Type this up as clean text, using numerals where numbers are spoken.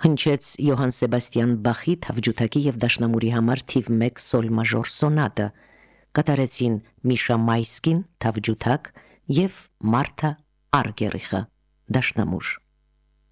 հնչեց Յոհան Սեբաստիան Բախի թավջութակի եւ դաշնամուրի համար թիվ 1 սոլ մաժոր սոնատը, կատարեցին Միշա Մայսկին թավջութակ եւ Մարթա Արգերիխը դաշնամուր։